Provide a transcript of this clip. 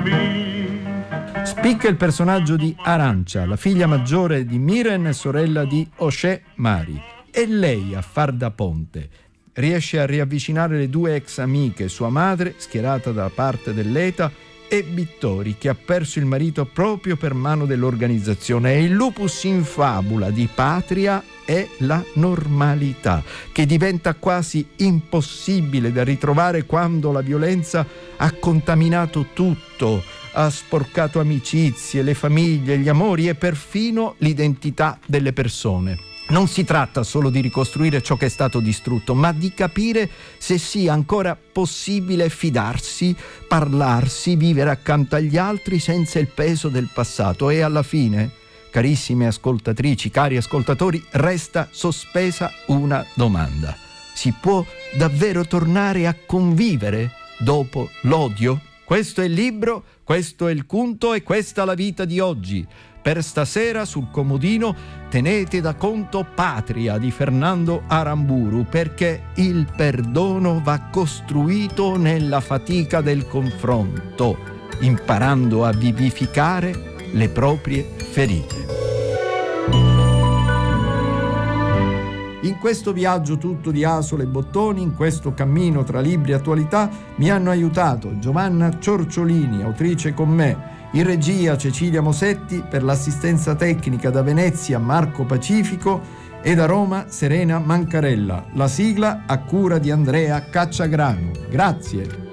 Spicca il personaggio di Arancia, la figlia maggiore di Miren e sorella di O'Shea Mari. È lei a far da ponte. Riesce a riavvicinare le due ex amiche, sua madre, schierata dalla parte dell'ETA, e Vittori, che ha perso il marito proprio per mano dell'organizzazione. E il lupus in fabula di Patria è la normalità, che diventa quasi impossibile da ritrovare quando la violenza ha contaminato tutto, ha sporcato amicizie, le famiglie, gli amori e perfino l'identità delle persone. Non si tratta solo di ricostruire ciò che è stato distrutto, ma di capire se sia ancora possibile fidarsi, parlarsi, vivere accanto agli altri senza il peso del passato. E alla fine, carissime ascoltatrici, cari ascoltatori, resta sospesa una domanda. Si può davvero tornare a convivere dopo l'odio? Questo è il libro, questo è il Cunto e questa la vita di oggi. Per stasera sul comodino tenete da conto Patria di Fernando Aramburu, perché il perdono va costruito nella fatica del confronto, imparando a vivificare le proprie ferite. In questo viaggio tutto di asole e bottoni, in questo cammino tra libri e attualità, mi hanno aiutato Giovanna Ciorciolini, autrice con me, in regia Cecilia Mosetti, per l'assistenza tecnica da Venezia Marco Pacifico e da Roma Serena Mancarella. La sigla a cura di Andrea Cacciagrano. Grazie.